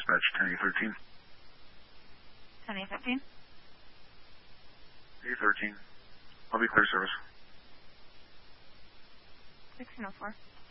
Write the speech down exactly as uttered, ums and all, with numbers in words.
dispatch, ten A thirteen. ten A thirteen? A thirteen. I'll be clear service. sixteen oh four.